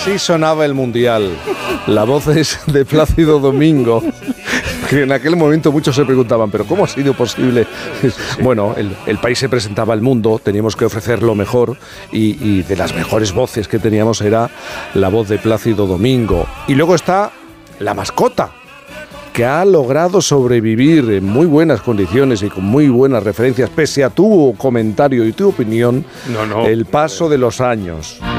Así sonaba el Mundial. La voz es de Plácido Domingo. Que en aquel momento muchos se preguntaban, ¿pero cómo ha sido posible? Bueno, el país se presentaba al mundo, teníamos que ofrecer lo mejor y de las mejores voces que teníamos era la voz de Plácido Domingo. Y luego está la mascota, que ha logrado sobrevivir en muy buenas condiciones y con muy buenas referencias, pese a tu comentario y tu opinión, el paso de los años.